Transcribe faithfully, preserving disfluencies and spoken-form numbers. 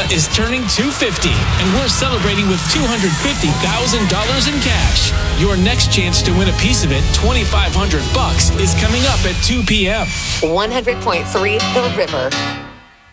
is turning two hundred fifty, and we're celebrating with two hundred fifty thousand dollars in cash. Your next chance to win a piece of it, twenty-five hundred bucks, is coming up at two p.m. one hundred point three The River.